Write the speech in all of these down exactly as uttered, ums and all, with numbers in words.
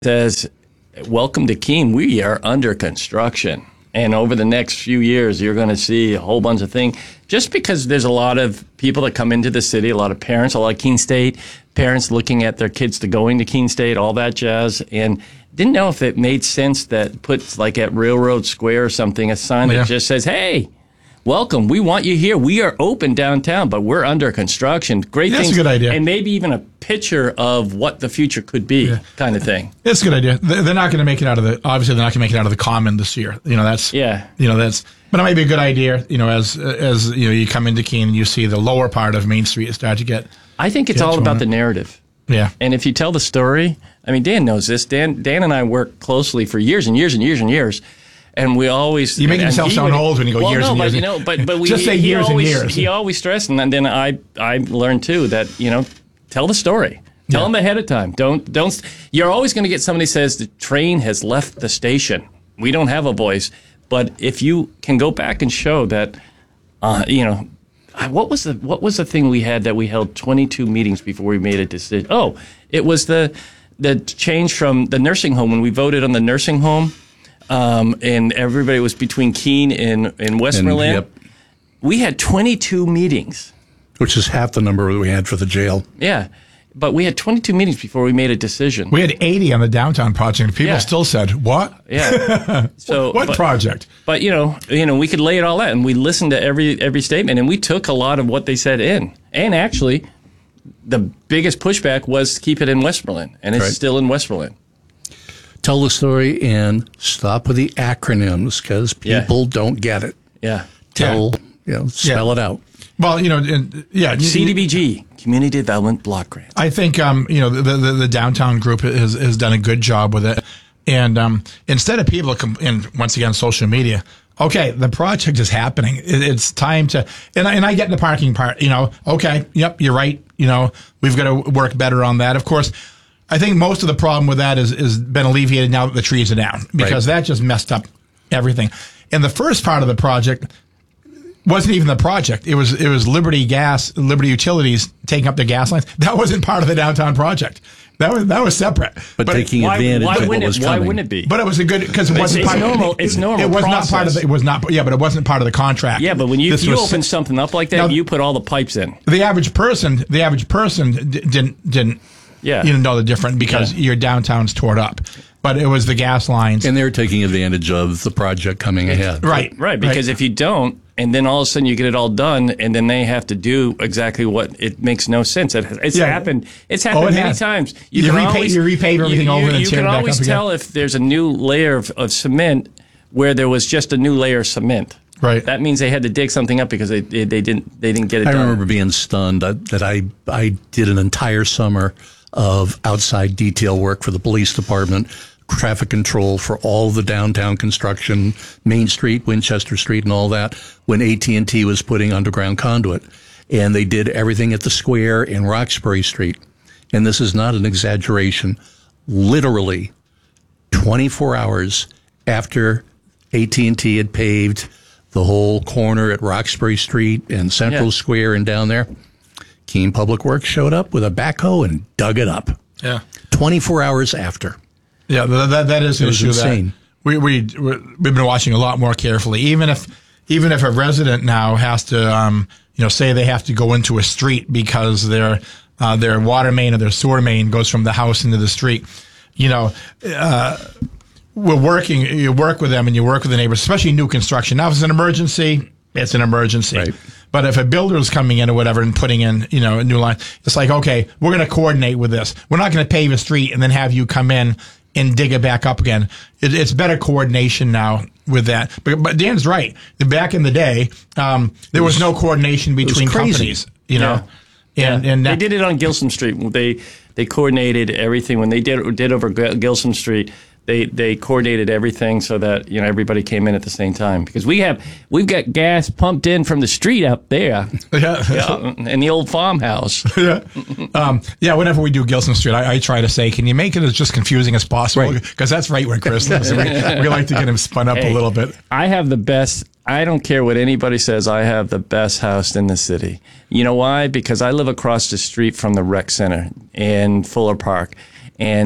says, welcome to Keene. We are under construction. And over the next few years, you're going to see a whole bunch of things. Just because there's a lot of people that come into the city, a lot of parents, a lot of Keene State parents looking at their kids to going to Keene State, all that jazz. And didn't know if it made sense that puts like at Railroad Square or something, a sign Yeah. that just says, hey, welcome. We want you here. We are open downtown, but we're under construction. Great That's things. a good idea. And maybe even a picture of what the future could be, Yeah. kind of thing. It's a good idea. They- They're not going to make it out of the, obviously they're not going to make it out of the common this year. You know, that's, Yeah. you know, that's, but it might be a good idea, you know, as, as, you know, you come into Keene and you see the lower part of Main Street start to get, I think it's Yeah, all it's about one the of- narrative. yeah. And if you tell the story, I mean, Dan knows this. Dan, Dan and I worked closely for years and years and years and years. And we always You make and yourself he sound would- old when you go well, years no, and but, years. You know, but but we Just say he years and always, years. He always stressed, and then I I learned too that you know tell the story, tell Yeah. them ahead of time. Don't don't. You're always going to get somebody who says the train has left the station. We don't have a voice, but if you can go back and show that, uh, you know. I- What was the what was the thing we had that we held twenty-two meetings before we made a decision? Oh, it was the the change from the nursing home when we voted on the nursing home, um, and everybody was between Keene and, and Westmoreland. Yep. We had twenty-two meetings. Which is half the number that we had for the jail. Yeah, but we had twenty-two meetings before we made a decision. We had eighty on the downtown project. And people Yeah. still said, what? Yeah. So What but, project? But you know, you know, we could lay it all out, and we listened to every every statement, and we took a lot of what they said in. And actually, the biggest pushback was to keep it in Westmoreland, and it's Right. still in Westmoreland. Tell the story and stop with the acronyms because Yeah. people don't get it. Yeah. Tell, you know, spell Yeah. it out. Well, you know, and, yeah. you- C D B G, Community Development Block Grant. I think um, you know the, the the downtown group has has done a good job with it, and um, instead of people, com- and once again, social media. Okay, the project is happening. It, it's time to, and I, and I get the parking part. You know, okay, yep, you're right. You know, we've got to work better on that. Of course, I think most of the problem with that is is been alleviated now that the trees are down because that just messed up everything. And the first part of the project wasn't even the project. It was it was Liberty Gas, Liberty Utilities taking up the gas lines. That wasn't part of the downtown project. That was that was separate. But, taking Why, advantage why of what wouldn't was it, why coming. wouldn't it be? but it was a good because it It's- wasn't it's part normal- Of, it's normal It was not part of process. the. It was not. Yeah, but it wasn't part of the contract. yeah, but when you, This you was- open something up like that, Now- you put all the pipes in. the average person, the average person d- didn't didn't Yeah. you know the difference because Yeah. your downtown's torn up. But it was the gas lines. And they're taking advantage of the project coming ahead. right. Right, because if you don't, and then all of a sudden you get it all done, and then they have to do exactly what it makes no sense. It, it's Yeah. happened. It's Oh, happened it many has. times. You can repave- you repave everything you, over you, and you tear can it back always up again. tell if there's a new layer of, of cement where there was just a new layer of cement. Right. That means they had to dig something up because they they, they didn't they didn't get it I done. remember being stunned that, that I, I did an entire summer of outside detail work for the police department, traffic control for all the downtown construction, Main Street, Winchester Street, and all that, when A T and T was putting underground conduit. And they did everything at the square in Roxbury Street. And this is not an exaggeration. Literally twenty-four hours after A T and T had paved the whole corner at Roxbury Street and Central Yeah. Square and down there, Keene Public Works showed up with a backhoe and dug it up. Yeah. twenty-four hours after. Yeah, that that, that is an It was issue. insane. That we we we've been watching a lot more carefully. Even if even if a resident now has to, um, you know, say they have to go into a street because their uh, their water main or their sewer main goes from the house into the street, you know. Uh, we're working, you work with them and you work with the neighbors, especially new construction. Now, if it's an emergency, it's an emergency. Right. But if a builder is coming in or whatever and putting in, you know, a new line, it's like, okay, we're going to coordinate with this. We're not going to pave a street and then have you come in and dig it back up again. It, it's better coordination now with that. But, but Dan's right. Back in the day, um, there was, was no coordination between crazy. companies, you know. Yeah. And, yeah. and they that, did it on Gilson Street. They they coordinated everything when they did did over Gil- Gilson Street. They they coordinated everything so that you know everybody came in at the same time because we have we've got gas pumped in from the street up there, yeah. yeah, in the old farmhouse. yeah. Um, yeah, whenever we do Gilson Street, I, I try to say, can you make it as just confusing as possible? Because that's right where Chris lives. We, we like to get him spun up Hey, a little bit. I have the best. I don't care what anybody says. I have the best house in the city. You know why? Because I live across the street from the rec center in Fuller Park, and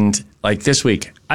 like this week, I